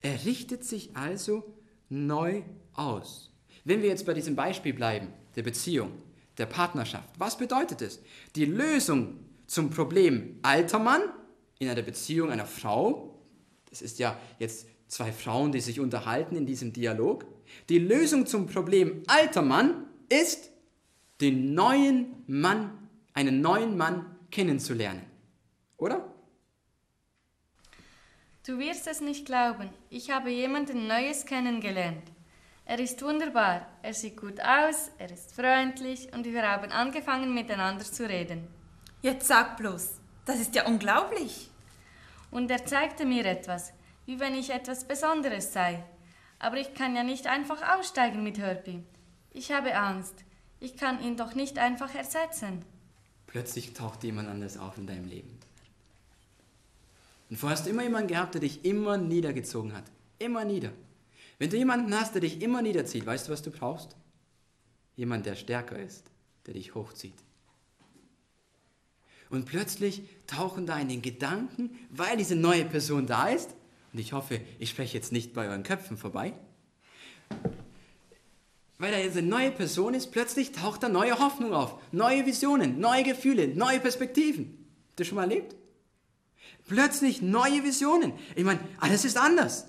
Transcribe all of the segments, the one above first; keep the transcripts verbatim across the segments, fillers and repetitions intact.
Er richtet sich also neu aus. Wenn wir jetzt bei diesem Beispiel bleiben, der Beziehung, der Partnerschaft, was bedeutet es? Die Lösung zum Problem alter Mann in einer Beziehung einer Frau, das ist ja jetzt zwei Frauen, die sich unterhalten in diesem Dialog, die Lösung zum Problem alter Mann ist, den neuen Mann, einen neuen Mann kennenzulernen. Oder? Du wirst es nicht glauben, ich habe jemanden Neues kennengelernt. Er ist wunderbar, er sieht gut aus, er ist freundlich und wir haben angefangen miteinander zu reden. Jetzt sag bloß, das ist ja unglaublich. Und er zeigte mir etwas, wie wenn ich etwas Besonderes sei. Aber ich kann ja nicht einfach aussteigen mit Herbie. Ich habe Angst, ich kann ihn doch nicht einfach ersetzen. Plötzlich taucht jemand anderes auf in deinem Leben. Und vorher hast du immer jemanden gehabt, der dich immer niedergezogen hat. Immer nieder. Wenn du jemanden hast, der dich immer niederzieht, weißt du, was du brauchst? Jemand, der stärker ist, der dich hochzieht. Und plötzlich tauchen da in den Gedanken, weil diese neue Person da ist, und ich hoffe, ich spreche jetzt nicht bei euren Köpfen vorbei, weil da jetzt eine neue Person ist, plötzlich taucht da neue Hoffnung auf, neue Visionen, neue Gefühle, neue Perspektiven. Habt ihr schon mal erlebt? Plötzlich neue Visionen. Ich meine, alles ist anders.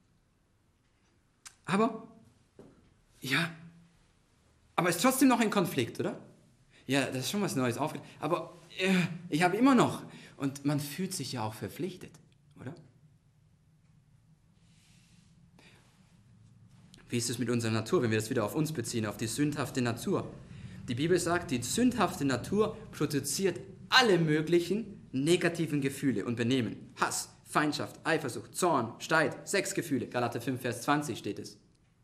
Aber, ja, aber es ist trotzdem noch ein Konflikt, oder? Ja, das ist schon was Neues aufgeht. Aber äh, ich habe immer noch. Und man fühlt sich ja auch verpflichtet, oder? Wie ist es mit unserer Natur, wenn wir das wieder auf uns beziehen, auf die sündhafte Natur? Die Bibel sagt, die sündhafte Natur produziert alle möglichen negativen Gefühle und Benehmen. Hass, Feindschaft, Eifersucht, Zorn, Streit, Sexgefühle. Galater fünf, Vers zwanzig steht es.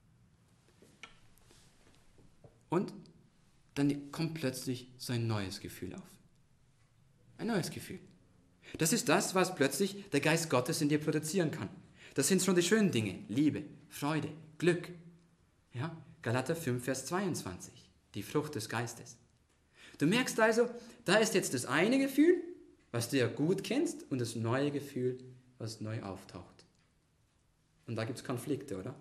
Und dann kommt plötzlich so ein neues Gefühl auf. Ein neues Gefühl. Das ist das, was plötzlich der Geist Gottes in dir produzieren kann. Das sind schon die schönen Dinge. Liebe, Freude, Glück. Ja? Galater fünf, Vers zweiundzwanzig. Die Frucht des Geistes. Du merkst also, da ist jetzt das eine Gefühl, was du ja gut kennst, und das neue Gefühl, was neu auftaucht. Und da gibt es Konflikte, oder?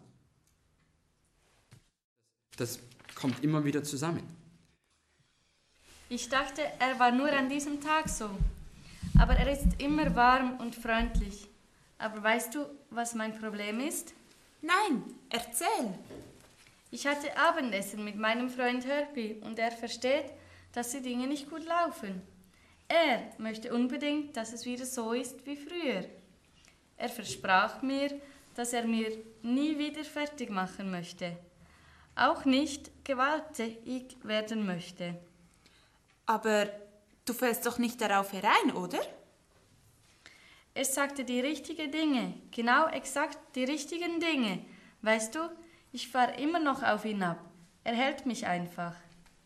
Das kommt immer wieder zusammen. Ich dachte, er war nur an diesem Tag so. Aber er ist immer warm und freundlich. Aber weißt du, was mein Problem ist? Nein, erzähl. Ich hatte Abendessen mit meinem Freund Herbie und er versteht, dass die Dinge nicht gut laufen. Er möchte unbedingt, dass es wieder so ist wie früher. Er versprach mir, dass er mir nie wieder fertig machen möchte. Auch nicht gewalttätig werden möchte. Aber du fällst doch nicht darauf herein, oder? Er sagte die richtigen Dinge, genau exakt die richtigen Dinge. Weißt du, ich fahre immer noch auf ihn ab. Er hält mich einfach.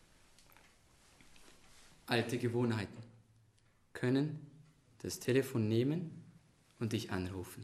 Alte Gewohnheiten können das Telefon nehmen und dich anrufen.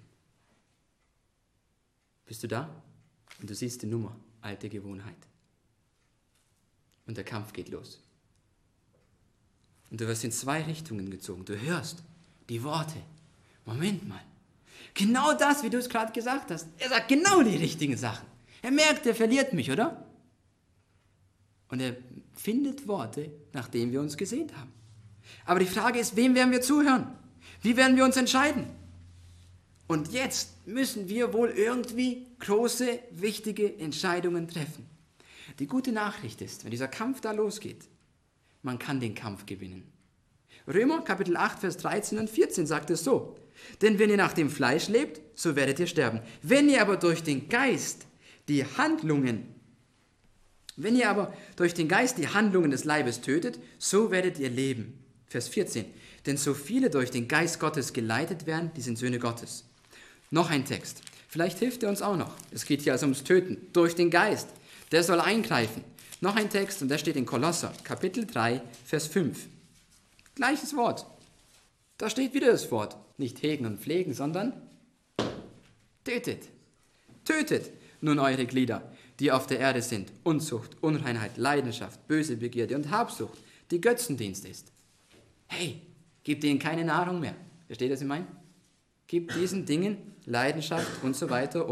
Bist du da? Und du siehst die Nummer, alte Gewohnheit. Und der Kampf geht los. Und du wirst in zwei Richtungen gezogen. Du hörst die Worte. Moment mal. Genau das, wie du es gerade gesagt hast. Er sagt genau die richtigen Sachen. Er merkt, er verliert mich, oder? Und er findet Worte, nachdem wir uns gesehnt haben. Aber die Frage ist, wem werden wir zuhören? Wie werden wir uns entscheiden? Und jetzt müssen wir wohl irgendwie große, wichtige Entscheidungen treffen. Die gute Nachricht ist, wenn dieser Kampf da losgeht, man kann den Kampf gewinnen. Römer Kapitel acht, Vers dreizehn und vierzehn sagt es so. Denn wenn ihr nach dem Fleisch lebt, so werdet ihr sterben. Wenn ihr aber durch den Geist die Handlungen, wenn ihr aber durch den Geist die Handlungen des Leibes tötet, so werdet ihr leben. Vers vierzehn. Denn so viele durch den Geist Gottes geleitet werden, die sind Söhne Gottes. Noch ein Text. Vielleicht hilft er uns auch noch. Es geht hier also ums Töten. Durch den Geist. Der soll eingreifen. Noch ein Text und der steht in Kolosser, Kapitel drei, Vers fünf. Gleiches Wort. Da steht wieder das Wort. Nicht hegen und pflegen, sondern tötet. Tötet nun eure Glieder, die auf der Erde sind. Unzucht, Unreinheit, Leidenschaft, böse Begierde und Habsucht, die Götzendienst ist. Hey, gebt ihnen keine Nahrung mehr. Versteht ihr, was ich meine? Gib diesen Dingen Leidenschaft und so weiter.